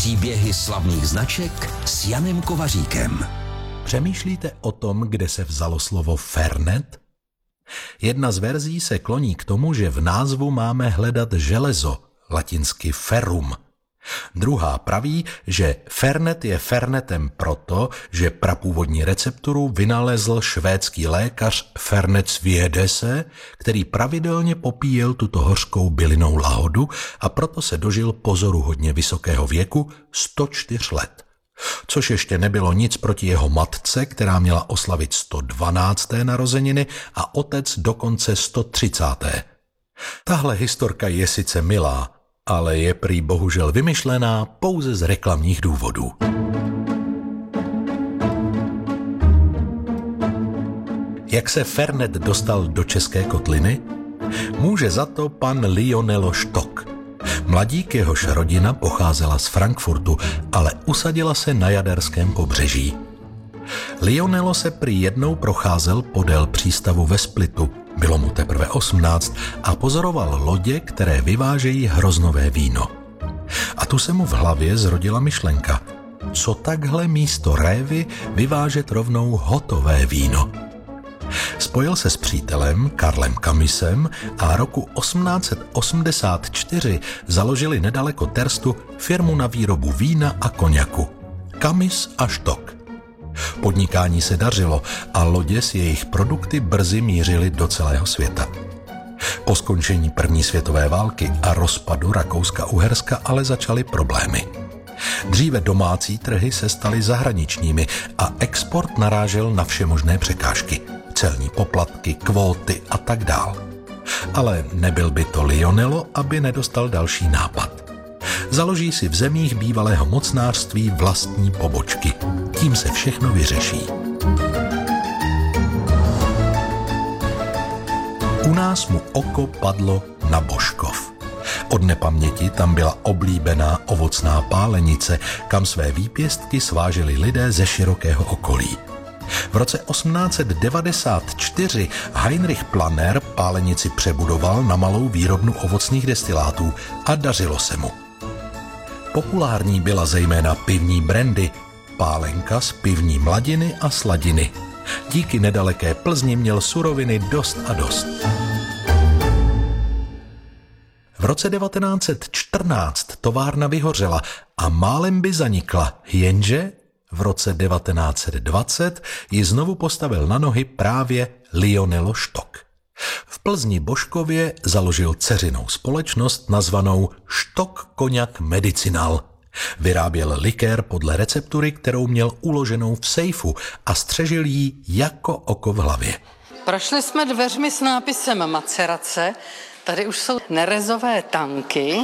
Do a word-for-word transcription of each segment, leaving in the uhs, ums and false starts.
Příběhy slavných značek s Janem Kovaříkem. Přemýšlíte o tom, kde se vzalo slovo Fernet? Jedna z verzí se kloní k tomu, že v názvu máme hledat železo, latinsky ferrum. Druhá praví, že Fernet je Fernetem proto, že prapůvodní recepturu vynalezl švédský lékař Fernet Sviedese, který pravidelně popíjel tuto hořkou bylinnou lahodu a proto se dožil pozoruhodně vysokého věku sto čtyři let. Což ještě nebylo nic proti jeho matce, která měla oslavit sto dvanácté narozeniny a otec dokonce sto třicáté Tahle historka je sice milá, ale je prý bohužel vymyšlená pouze z reklamních důvodů. Jak se Fernet dostal do české kotliny? Může za to pan Lionelo Štok. Mladík, jehož rodina pocházela z Frankfurtu, ale usadila se na jaderském pobřeží. Lionelo se prý jednou procházel podél přístavu ve Splitu, bylo mu teprve osmnáct a pozoroval lodě, které vyvážejí hroznové víno. A tu se mu v hlavě zrodila myšlenka, co takhle místo révy vyvážet rovnou hotové víno. Spojil se s přítelem Karlem Kamisem a roku osmnáct set osmdesát čtyři založili nedaleko Terstu firmu na výrobu vína a koněku. Kamis a Štok. Podnikání se dařilo a lodě s jejich produkty brzy mířily do celého světa. Po skončení první světové války a rozpadu Rakouska-Uherska ale začaly problémy. Dříve domácí trhy se staly zahraničními a export narážel na všemožné překážky. Celní poplatky, kvóty a tak dál. Ale nebyl by to Lionelo, aby nedostal další nápad. Založí si v zemích bývalého mocnářství vlastní pobočky. Tím se všechno vyřeší. U nás mu oko padlo na Božkov. Od nepaměti tam byla oblíbená ovocná pálenice, kam své výpěstky sváželi lidé ze širokého okolí. V roce osmnáct set devadesát čtyři Heinrich Planner pálenici přebudoval na malou výrobnu ovocných destilátů a dařilo se mu. Populární byla zejména pivní brandy, pálenka z pivní mladiny a sladiny. Díky nedaleké Plzni měl suroviny dost a dost. V roce devatenáct set čtrnáct továrna vyhořela a málem by zanikla, jenže v roce devatenáct set dvacet ji znovu postavil na nohy právě Lionelo Štok. V Plzni Božkově založil dceřinou společnost nazvanou Štok Koněk Medicinal. Vyráběl likér podle receptury, kterou měl uloženou v sejfu a střežil ji jako oko v hlavě. Prošli jsme dveřmi s nápisem macerace. Tady už jsou nerezové tanky.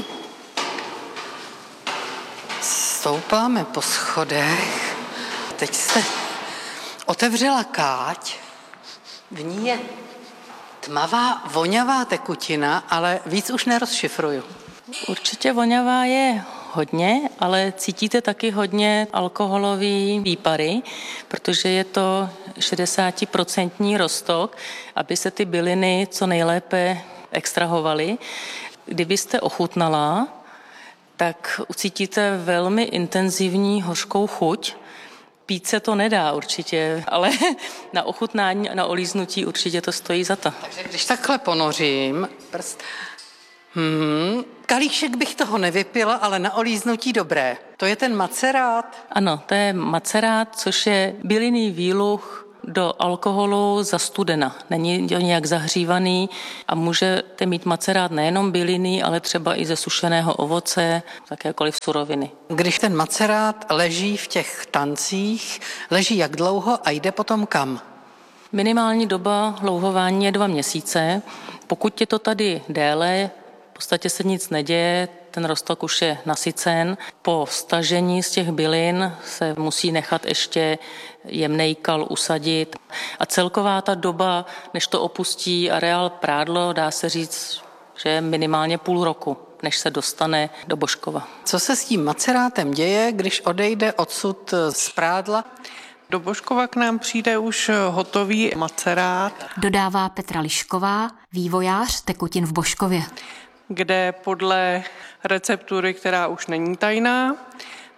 Stoupáme po schodech. Teď se otevřela káť. V ní je tmavá, vonavá tekutina, ale víc už nerozšifruju. Určitě vonavá je hodně, ale cítíte taky hodně alkoholový výpary, protože je to šedesátiprocentní roztok, aby se ty byliny co nejlépe extrahovaly. Kdybyste ochutnala, tak ucítíte velmi intenzivní hořkou chuť. Pít se to nedá určitě, ale na ochutnání a na olíznutí určitě to stojí za to. Takže když takhle ponořím prst, hmm, kalíšek bych toho nevypila, ale na olíznutí dobré. To je ten macerát? Ano, to je macerát, což je bylinný výluch do alkoholu za studena. Není nějak zahřívaný a můžete mít macerát nejenom bylinný, ale třeba i ze sušeného ovoce, jakékoliv suroviny. Když ten macerát leží v těch tancích, leží jak dlouho a jde potom kam? Minimální doba louhování je dva měsíce. Pokud je to tady déle, v podstatě se nic neděje, ten roztok už je nasycen. Po stažení z těch bylin se musí nechat ještě jemnej kal usadit. A celková ta doba, než to opustí areál prádlo, dá se říct, že je minimálně půl roku, než se dostane do Božkova. Co se s tím macerátem děje, když odejde odsud z prádla? Do Božkova k nám přijde už hotový macerát. Dodává Petra Lišková, vývojář tekutin v Božkově. Kde podle receptury, která už není tajná,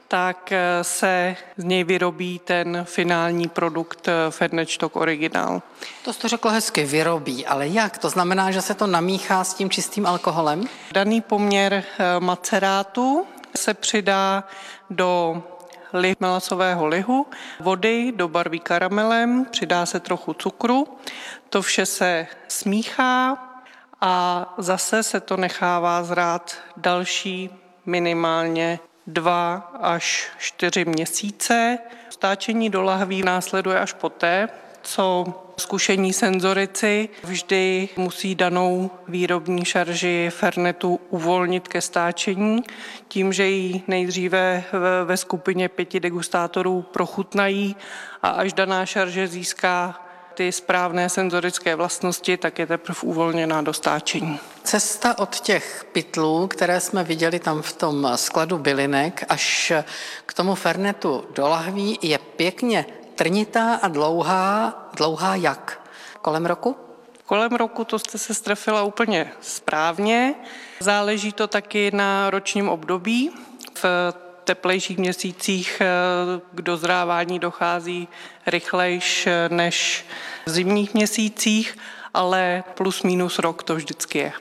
tak se z něj vyrobí ten finální produkt Fernet Stock Originál. To jste řekl hezky, vyrobí, ale jak? To znamená, že se to namíchá s tím čistým alkoholem? Daný poměr macerátu se přidá do lih, melasového lihu, vody, dobarví karamelem, přidá se trochu cukru, to vše se smíchá a zase se to nechává zrát další minimálně dva až čtyři měsíce. Stáčení do lahví následuje až poté, co zkušení senzorici vždy musí danou výrobní šarži fernetu uvolnit ke stáčení, tím, že ji nejdříve ve skupině pěti degustátorů prochutnají a až daná šarže získá ty správné senzorické vlastnosti, tak je teprve uvolněná do stáčení. Cesta od těch pytlů, které jsme viděli tam v tom skladu bylinek, až k tomu fernetu do lahví je pěkně trnitá a dlouhá. Dlouhá jak? Kolem roku? Kolem roku to jste se strefila úplně správně. Záleží to taky na ročním období. V teplejších měsících k dozrávání dochází rychlejš než v zimních měsících, ale plus minus rok to vždycky je.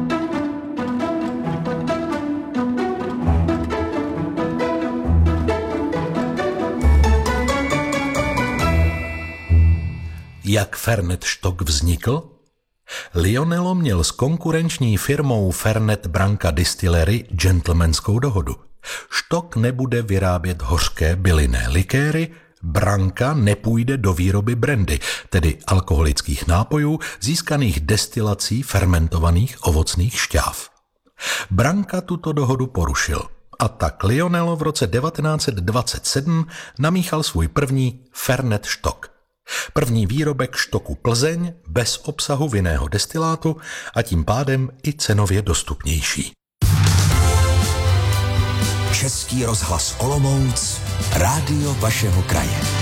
Jak Fernet Stock vznikl? Lionello měl s konkurenční firmou Fernet Branca Distillery gentlemanskou dohodu. Stock nebude vyrábět hořké bylinné likéry, Branca nepůjde do výroby brandy, tedy alkoholických nápojů získaných destilací fermentovaných ovocných šťáv. Branca tuto dohodu porušil a tak Lionello v roce devatenáct set dvacet sedm namíchal svůj první Fernet Stock. První výrobek Stocku Plzeň bez obsahu vinného destilátu a tím pádem i cenově dostupnější. Český rozhlas Olomouc, rádio vašeho kraje.